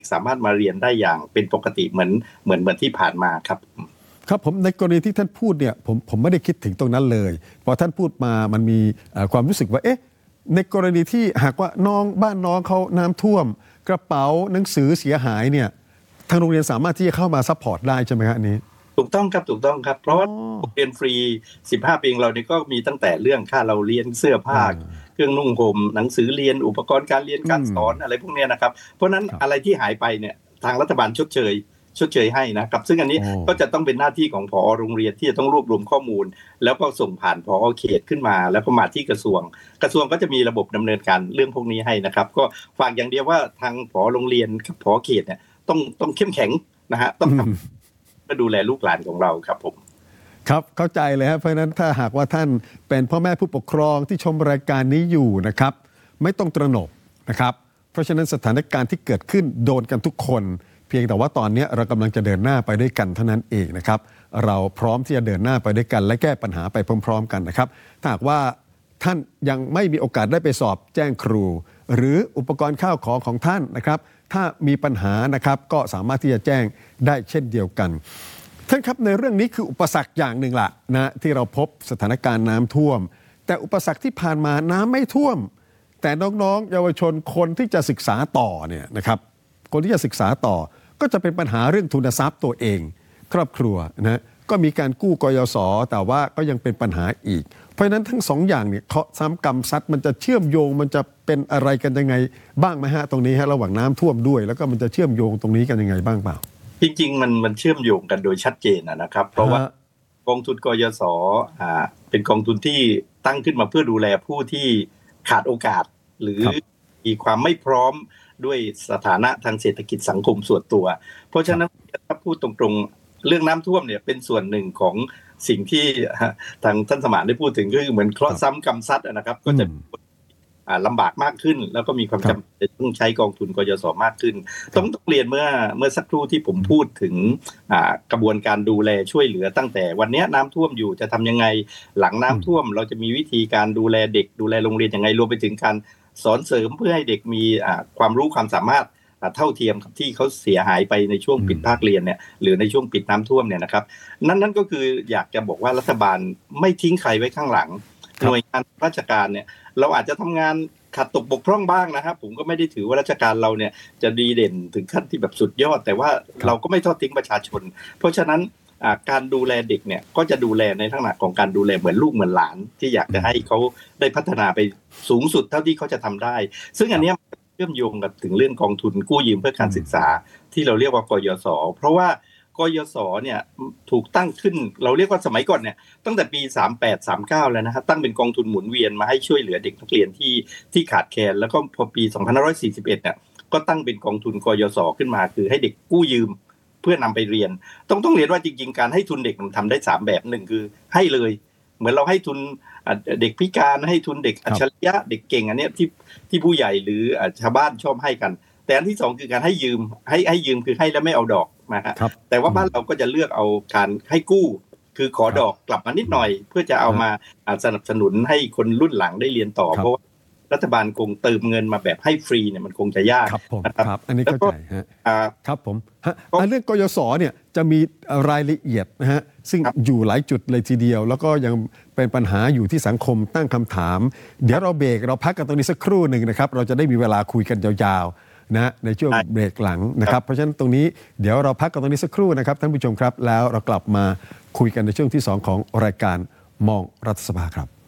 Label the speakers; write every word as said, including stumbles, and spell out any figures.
Speaker 1: สามารถมาเรียนได้อย่างเป็นปกติเหมือนเหมือนเหมือนที่ผ่านมาครับ
Speaker 2: ครับผมในกรณีที่ท่านพูดเนี่ยผมผมไม่ได้คิดถึงตรงนั้นเลยพอท่านพูดมามันมีความรู้สึกว่าเอ๊ะในกรณีที่หากว่าน้องบ้านน้องเขาน้ำท่วมกระเป๋าหนังสือเสียหายเนี่ยทางโรงเรียนสามารถที่จะเข้ามาซัพพอร์ตได้ใช่ไหมครับอันนี้
Speaker 1: ถูกต้องครับถูกต้องครับเพราะว่าเรียนฟรีสิบห้าปีเราเนี่ยก็มีตั้งแต่เรื่องค่าเราเรียนเสื้อผ้าเครื่องนุ่งห่มหนังสือเรียนอุปกรณ์การเรียนการสอนอะไรพวกนี้นะครับเพราะนั้นอะไรที่หายไปเนี่ยทางรัฐบาลชดเชยชดเชยให้นะครับซึ่งอันนี้ก็จะต้องเป็นหน้าที่ของผอโรงเรียนที่จะต้องรวบรวมข้อมูลแล้วก็ส่งผ่านผอเขตขึ้นมาแล้วก็มาที่กระทรวงกระทรวงก็จะมีระบบดำเนินการเรื่องพวกนี้ให้นะครับก็ฝากอย่างเดียวว่าทางผอโรงเรียนกับผอเขตเนี่ยต้องต้องเข้มแข็งนะฮะต้องมาดูแลลูกหลานของเราครับผม
Speaker 2: ครับเข้าใจเลยครับเพราะฉะนั้นถ้าหากว่าท่านเป็นพ่อแม่ผู้ปกครองที่ชมรายการนี้อยู่นะครับไม่ต้องตระหนกนะครับเพราะฉะนั้นสถานการณ์ที่เกิดขึ้นโดนกันทุกคนเพียงแต่ว่าตอนนี้เรากำลังจะเดินหน้าไปด้วยกันเท่านั้นเองนะครับเราพร้อมที่จะเดินหน้าไปด้วยกันและแก้ปัญหาไปพร้อมๆกันนะครับถ้าหากว่าท่านยังไม่มีโอกาสได้ไปสอบแจ้งครูหรืออุปกรณ์ข้าวของของท่านนะครับถ้ามีปัญหานะครับก็สามารถที่จะแจ้งได้เช่นเดียวกันท่านครับในเรื่องนี้คืออุปสรรคอย่างหนึ่งละนะที่เราพบสถานการณ์น้ำท่วมแต่อุปสรรคที่ผ่านมาน้ำไม่ท่วมแต่น้องๆเยาวชนคนที่จะศึกษาต่อเนี่ยนะครับคนที่จะศึกษาต่อก็จะเป็นปัญหาเรื่องทุนทรัพย์ตัวเองครอบครัวนะก็มีการกู้กยศแต่ว่าก็ยังเป็นปัญหาอีกเพราะฉะนั้นทั้งสองอย่างเนี่ยเคาะซ้ำกรรมซัดมันจะเชื่อมโยงมันจะเป็นอะไรกันยังไงบ้างไหมฮะตรงนี้ฮะระหว่างน้ำท่วมด้วยแล้วก็มันจะเชื่อมโยงตรงนี้กันยังไงบ้างเปล่า
Speaker 1: จริงๆมันมันเชื่อมโยงกันโดยชัดเจนนะครับเพราะว่ากองทุนกยศอ่าเป็นกองทุนที่ตั้งขึ้นมาเพื่อดูแลผู้ที่ขาดโอกาสหรือมีความไม่พร้อมด้วยสถานะทางเศรษฐกิจสังคมส่วนตัวเพราะฉะนั้นถ้าพูดตรงๆเรื่องน้ำท่วมเนี่ยเป็นส่วนหนึ่งของสิ่งที่ทางท่านสมานได้พูดถึงก็คือเหมือนเคราะห์ซ้ำกรรมซัดนะครับก็จะลำบากมากขึ้นแล้วก็มีความจำเป็นต้องใช้กองทุนกยศมากขึ้นต้องต้องเรียนเมื่อเมื่อสักครู่ที่ผมพูดถึงกระบวนการดูแลช่วยเหลือตั้งแต่วันนี้น้ำท่วมอยู่จะทำยังไงหลังน้ำท่วมเราจะมีวิธีการดูแลเด็กดูแลโรงเรียนยังไงรวมไปถึงการสอนเสริมเพื่อให้เด็กมีความรู้ความสามารถเท่าเทียมกับที่เขาเสียหายไปในช่วงปิดภาคเรียนเนี่ยหรือในช่วงปิดน้ำท่วมเนี่ยนะครับนั่นนั่นก็คืออยากจะบอกว่ารัฐบาลไม่ทิ้งใครไว้ข้างหลังหน่วยงานราชการเนี่ยเราอาจจะทำงานขัดตกบกพร่องบ้างนะครับผมก็ไม่ได้ถือว่าราชการเราเนี่ยจะดีเด่นถึงขั้นที่แบบสุดยอดแต่ว่าเราก็ไม่ทอดทิ้งประชาชนเพราะฉะนั้นการดูแลเด็กเนี่ยก็จะดูแลในลักษณะของการดูแลเหมือนลูกเหมือนหลานที่อยากจะให้เขาได้พัฒนาไปสูงสุดเท่าที่เขาจะทำได้ซึ่งอันนี้เชื่อมโยงกับถึงเรื่องกองทุนกู้ยืมเพื่อการศึกษาที่เราเรียกว่ากยศเพราะว่ากยศเนี่ยถูกตั้งขึ้นเราเรียกว่าสมัยก่อนเนี่ยตั้งแต่ปีสามแปด สามเก้าแล้วนะครับตั้งเป็นกองทุนหมุนเวียนมาให้ช่วยเหลือเด็กนักเรียนที่ที่ขาดแคลนแล้วก็พอปีสองพันห้าร้อยสี่สิบเอ็ดเนี่ยก็ตั้งเป็นกองทุนกยศขึ้นมาคือให้เด็กกู้ยืมเพื่อนำไปเรียนต้องต้องเรียนว่าจริงๆการให้ทุนเด็กมันทำได้สามแบบหนึ่งคือให้เลยเหมือนเราให้ทุนเด็กพิการให้ทุนเด็กอัจฉริยะเด็กเก่งอันนี้ที่ที่ผู้ใหญ่หรือชาวบ้านชอบให้กันแต่อันที่สองคือการให้ยืมให้ให้ยืมคือให้แล้วไม่เอาดอกนะฮะแต่ว่าบ้านเราก็จะเลือกเอาการให้กู้คือขอดอกกลับมานิดหน่อยเพื่อจะเอามาสนับสนุนให้คนรุ่นหลังได้เรียนต่อเพราะว่ารัฐบาลคงเติมเงินมาแบบให้ฟรีเนี่ยมันคงจะยาก
Speaker 2: ครับผมครับอันนี้เข้าใจฮะครับผมฮะเรื่องกยศเนี่ยจะมีรายละเอียดนะฮะซึ่งอยู่หลายจุดเลยทีเดียวแล้วก็ยังเป็นปัญหาอยู่ที่สังคมตั้งคำถามเดี๋ยวเราเบรกเราพักกันตรงนี้สักครู่หนึ่งนะครับเราจะได้มีเวลาคุยกันยาวๆนะในช่วงเบรกหลังนะครับเพราะฉะนั้นตรงนี้เดี๋ยวเราพักกันตรงนี้สักครู่นะครับท่านผู้ชมครับแล้วเรากลับมาคุยกันในช่วงที่สองของรายการมองรัฐสภาครับ